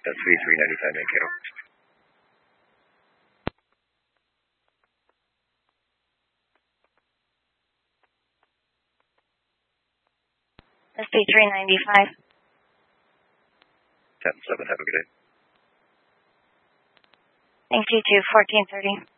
SV 395 Mankato. SV 395. 10-7, have a good day. Thanks, you too, 1430.